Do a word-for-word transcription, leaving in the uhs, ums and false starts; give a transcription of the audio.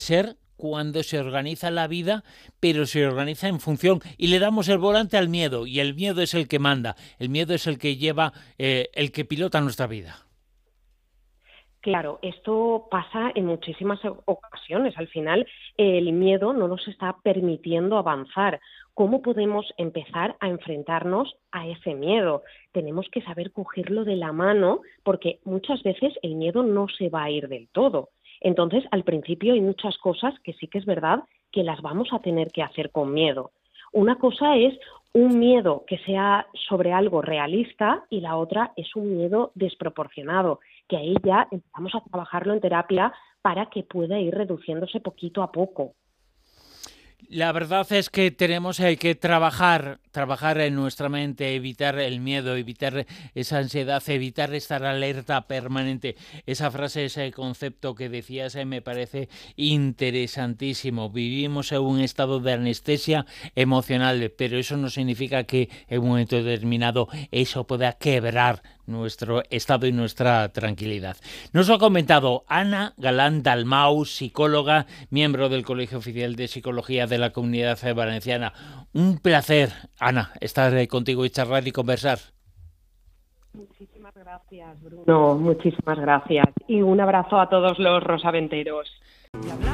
ser cuando se organiza la vida, pero se organiza en función y le damos el volante al miedo y el miedo es el que manda, el miedo es el que lleva, eh, el que pilota nuestra vida. Claro, esto pasa en muchísimas ocasiones. Al final, el miedo no nos está permitiendo avanzar. ¿Cómo podemos empezar a enfrentarnos a ese miedo? Tenemos que saber cogerlo de la mano porque muchas veces el miedo no se va a ir del todo. Entonces, al principio hay muchas cosas que sí que es verdad que las vamos a tener que hacer con miedo. Una cosa es un miedo que sea sobre algo realista y la otra es un miedo desproporcionado, que ahí ya empezamos a trabajarlo en terapia para que pueda ir reduciéndose poquito a poco. La verdad es que tenemos eh, que trabajar, trabajar en nuestra mente, evitar el miedo, evitar esa ansiedad, evitar estar alerta permanente. Esa frase, ese concepto que decías eh, me parece interesantísimo. Vivimos en un estado de anestesia emocional, pero eso no significa que en un momento determinado eso pueda quebrar nuestro estado y nuestra tranquilidad. Nos lo ha comentado Ana Galán Dalmau, psicóloga, miembro del Colegio Oficial de Psicología de la Comunidad Valenciana. Un placer, Ana, estar contigo y charlar y conversar. Muchísimas gracias, Bruno. No, muchísimas gracias. Y un abrazo a todos los rosaventeros.